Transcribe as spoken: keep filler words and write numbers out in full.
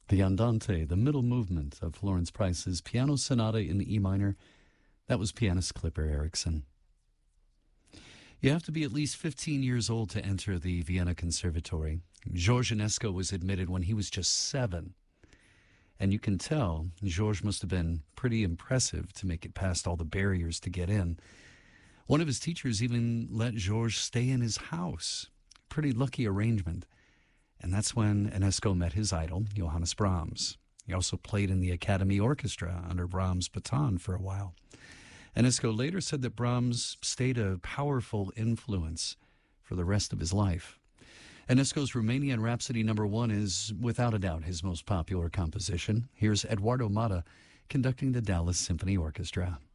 The Andante, the middle movement of Florence Price's Piano Sonata in E minor. That was pianist Clipper Erickson. You have to be at least fifteen years old to enter the Vienna Conservatory. Georges Enesco was admitted when he was just seven. And you can tell Georges must have been pretty impressive to make it past all the barriers to get in. One of his teachers even let Georges stay in his house. Pretty lucky arrangement. And that's when Enesco met his idol, Johannes Brahms. He also played in the Academy Orchestra under Brahms' baton for a while. Enesco later said that Brahms stayed a powerful influence for the rest of his life. Enesco's Romanian Rhapsody number one is, without a doubt, his most popular composition. Here's Eduardo Mata conducting the Dallas Symphony Orchestra.